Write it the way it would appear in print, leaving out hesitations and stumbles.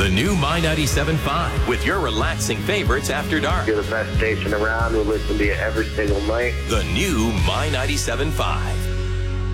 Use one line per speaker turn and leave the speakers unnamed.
The new My 97.5 with your relaxing favorites after dark.
You're the best station around. We'll listen to you every single night.
The new My 97.5.